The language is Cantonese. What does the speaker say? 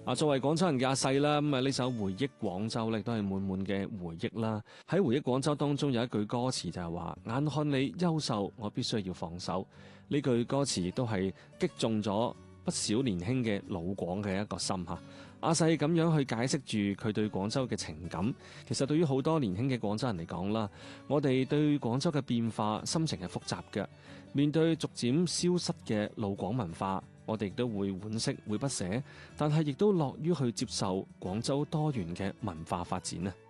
作為廣州人嘅阿細啦，咁呢首回憶廣州咧，都係滿滿嘅回憶啦。喺回憶廣州當中有一句歌詞就係話：眼看你優秀，我必須要放手。呢句歌詞亦都係擊中咗不少年輕嘅老廣嘅一個心吓。阿細咁樣去解釋住佢對廣州嘅情感，其實對於好多年輕嘅廣州人嚟講啦，我哋對廣州嘅變化心情係複雜嘅。面對逐漸消失嘅老廣文化，我哋亦都會惋惜會不捨，但係亦都樂於去接受廣州多元嘅文化發展啊！